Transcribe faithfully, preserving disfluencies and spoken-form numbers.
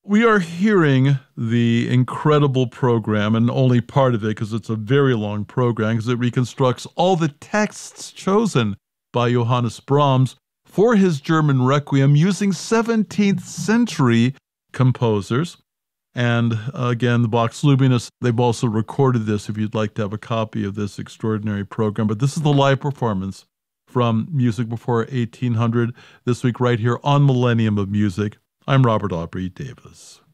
We are hearing the incredible program, and only part of it because it's a very long program, because it reconstructs all the texts chosen by Johannes Brahms for his German Requiem using seventeenth century composers. And uh, again, the Vox Luminis, they've also recorded this if you'd like to have a copy of this extraordinary program. But this is the live performance from Music Before eighteen hundred, this week right here on Millennium of Music. I'm Robert Aubrey Davis.